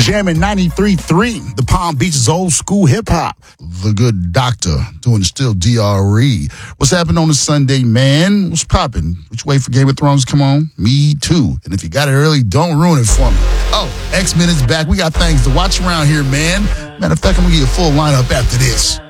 Jamming 93.3, the Palm Beach's old school hip hop. The Good Doctor doing still DRE. What's happening on a Sunday, man? What's popping? Which way for Game of Thrones? Come on. Me too. And if you got it early, don't ruin it for me. Oh, X-Men is back. We got things to watch around here, man. Matter of fact, I'm going to give you a full lineup after this.